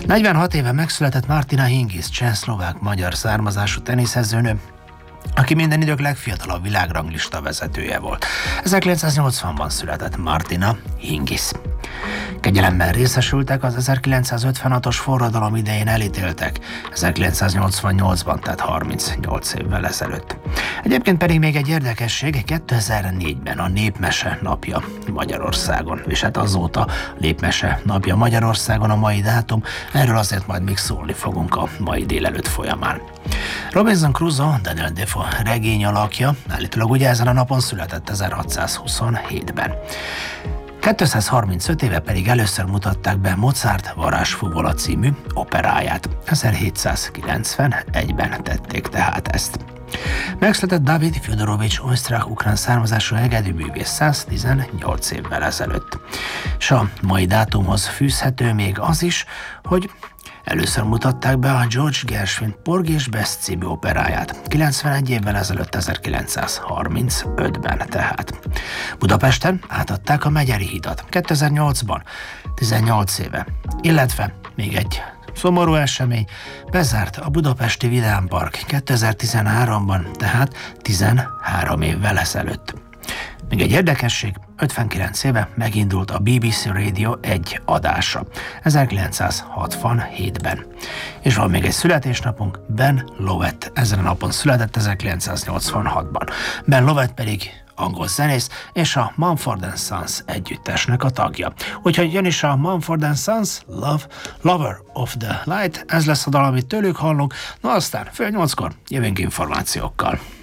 46 éve megszületett Martina Hingis, cseh-szlovák-magyar származású teniszezőnő, aki minden idők legfiatalabb világranglista vezetője volt. 1980-ban született Martina Hingis. Kegyelemben részesültek az 1956-os forradalom idején elítéltek, 1988-ban, tehát 38 évvel ezelőtt. Egyébként pedig még egy érdekesség, 2004-ben a Népmese napja Magyarországon, és hát azóta Népmese napja Magyarországon a mai dátum, erről azért majd még szólni fogunk a mai délelőtt folyamán. Robinson Crusoe, Daniel Defoe regény alakja, állítólag ugye ezen a napon született 1627-ben. 235 éve pedig először mutatták be Mozart Varázsfuvola című operáját. 1791-ben tették tehát ezt. Megszületett David Fjodorovics osztrák-ukrán származású hegedűművész 118 évvel ezelőtt. És a mai dátumhoz fűzhető még az is, hogy először mutatták be a George Gershwin Porgy és Bess című operáját. 91 évvel ezelőtt, 1935-ben tehát. Budapesten átadták a Megyeri hidat 2008-ban, 18 éve. Illetve még egy szomorú esemény, bezárt a budapesti Vidámpark 2013-ban, tehát 13 évvel ezelőtt. Még egy érdekesség, 59 éve megindult a BBC Radio 1 adása, 1967-ben. És van még egy születésnapunk, Ben Lovett, ezen a napon született 1986-ban. Ben Lovett pedig angol zenész és a Mumford & Sons együttesnek a tagja. Úgyhogy jön is a Mumford & Sons Lover of the Light, ez lesz a dal, amit tőlük hallunk, na aztán fél 8-kor jövünk információkkal.